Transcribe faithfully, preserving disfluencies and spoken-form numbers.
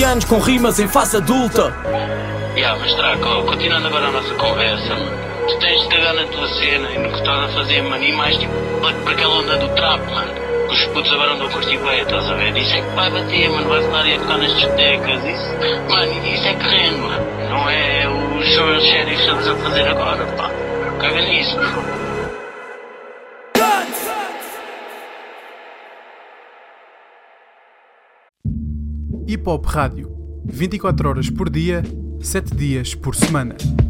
anos com rimas em face adulta. Yeah, mas Traco, continuando agora a nossa conversa, mano. Tu tens de cagar na tua cena e no que estás a fazer, mano, e mais tipo, para aquela onda do trap, mano. Que os putos agora andam a curtir bué, estás a ver? Isso é que vai bater, mano, vai estar a tocar nas discotecas, isso, mano, isso é que rende, mano. Não é os Jorge Sheriff que estamos a fazer agora, pá. Caga nisso, mano. Hip Hop Rádio, vinte e quatro horas por dia, sete dias por semana.